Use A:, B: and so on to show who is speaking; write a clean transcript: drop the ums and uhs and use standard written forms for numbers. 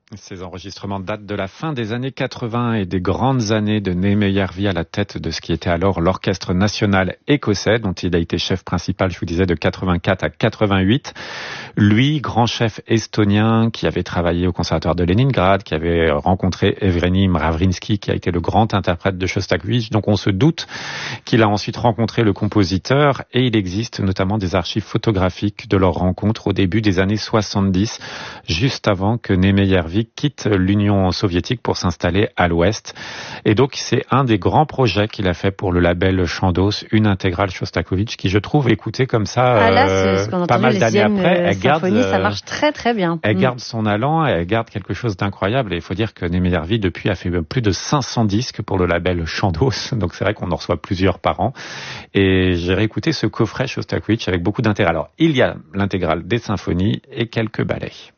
A: Ces enregistrements datent de la fin des années 80 et des grandes années de Neeme Järvi à la tête de ce qui était alors l'Orchestre national écossais, dont il a été chef principal, je vous disais, de 84 à 88. Lui, grand chef estonien qui avait travaillé au Conservatoire de Leningrad, qui avait rencontré Evgeny Mravrinsky, qui a été le grand interprète de Shostakovich. Donc on se doute qu'il a ensuite rencontré le compositeur et il existe notamment des archives photographiques de leur rencontre au début des années 70, juste avant que Neeme Järvi quitte l'Union soviétique pour s'installer à l'Ouest. Et donc, c'est un des grands projets qu'il a fait pour le label Chandos, une intégrale Shostakovich, qui, je trouve, écoutée comme ça, pas mal d'années après, elle garde,
B: ça marche très très bien.
A: Elle garde son allant, elle garde quelque chose d'incroyable. Et il faut dire que Neeme Järvi, depuis, a fait plus de 500 disques pour le label Chandos. Donc, c'est vrai qu'on en reçoit plusieurs par an. Et j'ai réécouté ce coffret Shostakovich avec beaucoup d'intérêt. Alors, il y a l'intégrale des symphonies et quelques ballets.